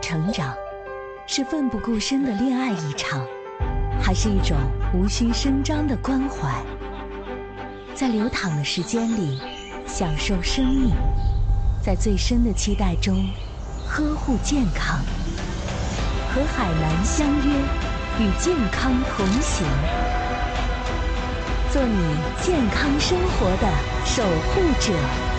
成长，是奋不顾身的恋爱一场，还是一种无需声张的关怀？在流淌的时间里，享受生命，在最深的期待中，呵护健康。和海南相约，与健康同行，做你健康生活的守护者。